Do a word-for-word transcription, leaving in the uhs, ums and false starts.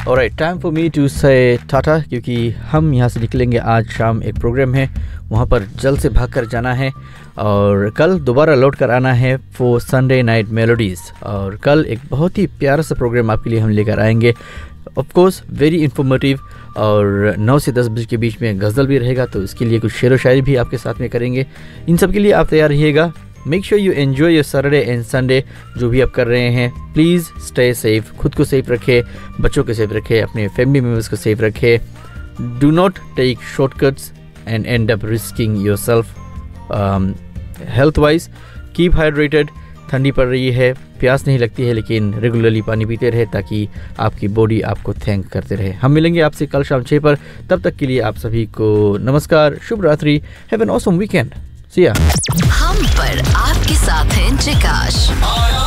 Alright, time for me to से टाटा, क्योंकि हम यहाँ से निकलेंगे। आज शाम एक प्रोग्राम है, वहाँ पर जल्द से भाग कर जाना है और कल दोबारा लौट कर आना है फॉर संडे नाइट मेलोडीज़। और कल एक बहुत ही प्यारा सा प्रोग्राम आपके लिए हम लेकर आएंगे, ऑफ कोर्स वेरी इन्फॉर्मेटिव। और नौ से दस बजे के बीच में गज़ल भी रहेगा, तो इसके लिए कुछ शेर व शायरी भी आपके साथ में करेंगे। इन सब के लिए आप तैयार रहिएगा। Make sure you enjoy your Saturday and Sunday, जो भी आप कर रहे हैं। प्लीज़ स्टे सेफ, खुद को सेफ रखें, बच्चों को सेफ रखें, अपने फैमिली मेम्बर्स को सेफ रखें। Do not take shortcuts and and up risking your self health wise. Keep hydrated, ठंडी पड़ रही है, प्यास नहीं लगती है, लेकिन रेगुलरली पानी पीते रहे ताकि आपकी बॉडी आपको थैंक करते रहे। हम मिलेंगे आपसे कल शाम छः पर। तब तक के लिए आप सभी को नमस्कार, शुभ रात्रि, हैव एन ऑसम वीकेंड, सी या। हम पर आपके साथ हैं जिकाश।